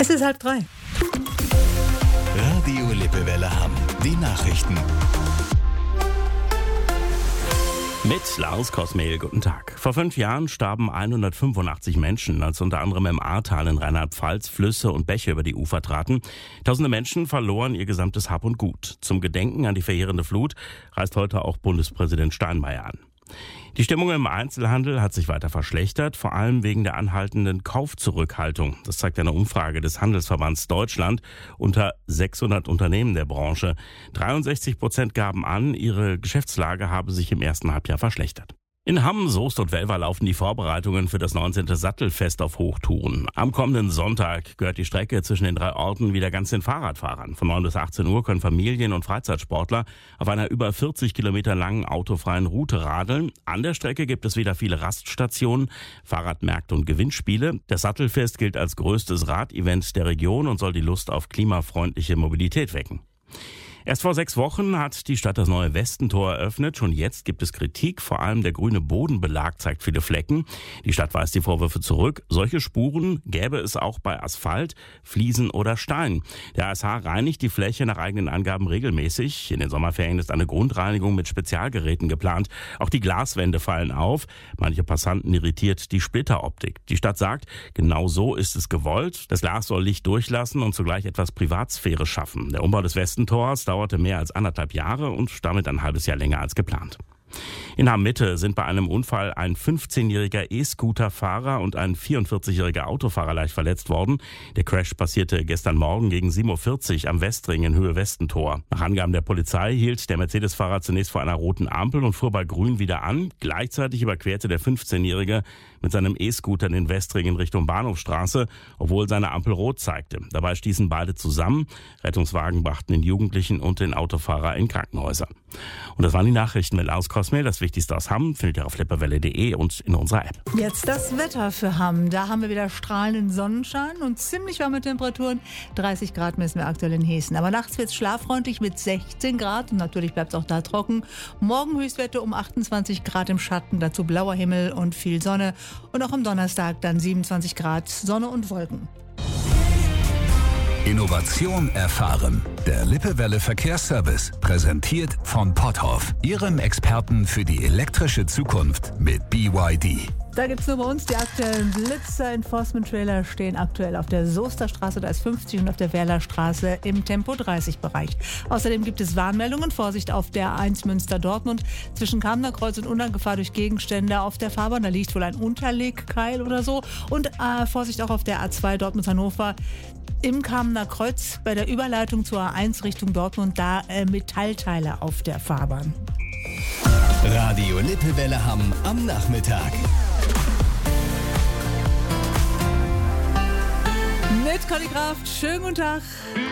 Es ist 2:30. Radio Lippewelle Hamm. Die Nachrichten. Mit Lars Kosmehl, guten Tag. Vor 5 Jahren starben 185 Menschen, als unter anderem im Ahrtal in Rheinland-Pfalz Flüsse und Bäche über die Ufer traten. Tausende Menschen verloren ihr gesamtes Hab und Gut. Zum Gedenken an die verheerende Flut reist heute auch Bundespräsident Steinmeier an. Die Stimmung im Einzelhandel hat sich weiter verschlechtert, vor allem wegen der anhaltenden Kaufzurückhaltung. Das zeigt eine Umfrage des Handelsverbands Deutschland unter 600 Unternehmen der Branche. 63% gaben an, ihre Geschäftslage habe sich im ersten Halbjahr verschlechtert. In Hamm, Soest und Welver laufen die Vorbereitungen für das 19. Sattelfest auf Hochtouren. Am kommenden Sonntag gehört die Strecke zwischen den 3 Orten wieder ganz den Fahrradfahrern. Von 9 bis 18 Uhr können Familien- und Freizeitsportler auf einer über 40 Kilometer langen autofreien Route radeln. An der Strecke gibt es wieder viele Raststationen, Fahrradmärkte und Gewinnspiele. Das Sattelfest gilt als größtes Radevent der Region und soll die Lust auf klimafreundliche Mobilität wecken. Erst vor 6 Wochen hat die Stadt das neue Westentor eröffnet. Schon jetzt gibt es Kritik, vor allem der grüne Bodenbelag zeigt viele Flecken. Die Stadt weist die Vorwürfe zurück. Solche Spuren gäbe es auch bei Asphalt, Fliesen oder Stein. Der ASH reinigt die Fläche nach eigenen Angaben regelmäßig. In den Sommerferien ist eine Grundreinigung mit Spezialgeräten geplant. Auch die Glaswände fallen auf. Manche Passanten irritiert die Splitteroptik. Die Stadt sagt, genau so ist es gewollt. Das Glas soll Licht durchlassen und zugleich etwas Privatsphäre schaffen. Der Umbau des Westentors dauerte mehr als 1,5 Jahre und damit ein halbes Jahr länger als geplant. In Hamm-Mitte sind bei einem Unfall ein 15-jähriger E-Scooter-Fahrer und ein 44-jähriger Autofahrer leicht verletzt worden. Der Crash passierte gestern Morgen gegen 7:40 Uhr am Westring in Höhe Westentor. Nach Angaben der Polizei hielt der Mercedes-Fahrer zunächst vor einer roten Ampel und fuhr bei Grün wieder an. Gleichzeitig überquerte der 15-jährige mit seinem E-Scooter den Westring in Richtung Bahnhofstraße, obwohl seine Ampel rot zeigte. Dabei stießen beide zusammen. Rettungswagen brachten den Jugendlichen und den Autofahrer in Krankenhäuser. Und das waren die Nachrichten mit Lars Kosmehl. Das Wichtigste aus Hamm findet ihr auf lippewelle.de und in unserer App. Jetzt das Wetter für Hamm. Da haben wir wieder strahlenden Sonnenschein und ziemlich warme Temperaturen. 30 Grad messen wir aktuell in Hessen. Aber nachts wird es schlaffreundlich mit 16 Grad und natürlich bleibt es auch da trocken. Morgen Höchstwerte um 28 Grad im Schatten, dazu blauer Himmel und viel Sonne. Und auch am Donnerstag dann 27 Grad, Sonne und Wolken. Innovation erfahren. Der Lippewelle Verkehrsservice, präsentiert von Potthoff, Ihrem Experten für die elektrische Zukunft mit BYD. Da gibt es nur bei uns die aktuellen Blitzer-Enforcement-Trailer stehen aktuell auf der Soester Straße, da ist 50 und auf der Werler Straße im Tempo-30-Bereich. Außerdem gibt es Warnmeldungen, Vorsicht auf der A1 Münster-Dortmund zwischen Kamener Kreuz und Unlandgefahr durch Gegenstände auf der Fahrbahn. Da liegt wohl ein Unterlegkeil oder so. Und Vorsicht auch auf der A2 Dortmund-Hannover im Kamener Kreuz bei der Überleitung zur A1 Richtung Dortmund, da Metallteile auf der Fahrbahn. Radio Lippewelle Hamm am Nachmittag. Mit Conny Kraft, schönen guten Tag.